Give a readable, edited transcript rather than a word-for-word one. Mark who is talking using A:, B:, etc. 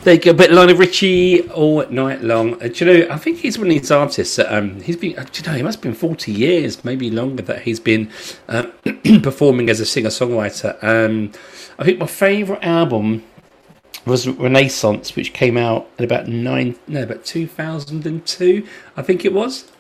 A: There you go, but Lionel Richie all night long. Do you know? I think he's one of these artists that he's been. Do you know? He must have been 40 years, maybe longer, that he's been performing as a singer-songwriter. I think my favourite album was Renaissance, which came out at about 2002, I think it was.